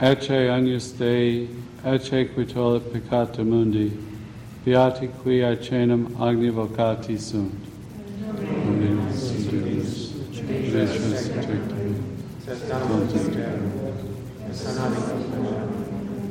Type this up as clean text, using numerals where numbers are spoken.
ecce agnus Dei, ecce qui tollit peccata mundi, beati qui aecenum agni vocati sunt. Dominus Deus, Deus tectum, et sanabit